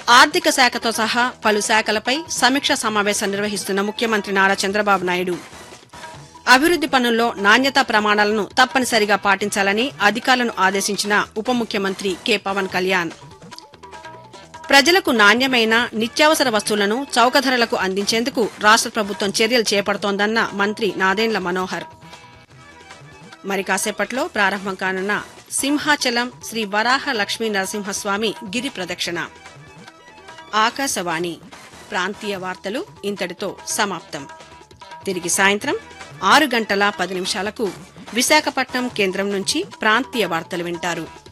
ఆర్థిక శాఖతో సహా పలు శాఖలపై సమీక్షా సమావేశం నిర్వహిస్తున్న ముఖ్యమంత్రి నారా చంద్రబాబు నాయుడు అభివృద్ది పనుల్లో నాణ్యతా ప్రమాణాలను తప్పనిసరిగా పాటించాలని అధికారులను ఆదేశించిన ఉప ముఖ్యమంత్రి కె పవన్ కళ్యాణ్. ప్రజలకు నాణ్యమైన నిత్యావసర వస్తువులను చౌక ధరలకు అందించేందుకు రాష్ట్ర ప్రభుత్వం చర్యలు చేపడుతోందన్న మంత్రి నాదెండ్ల మనోహర్. మరి కాసేపట్లో ప్రారంభం కానున్న సింహాచలం శ్రీ వరాహ లక్ష్మీ నరసింహస్వామి గిరి ప్రదక్షిణ. ఆకాశవాణి ప్రాంతీయ వార్తలు ఇంతటితో సమాప్తం. తిరిగి సాయంత్రం 6:10 విశాఖపట్నం కేంద్రం నుంచి ప్రాంతీయ వార్తలు వింటారు.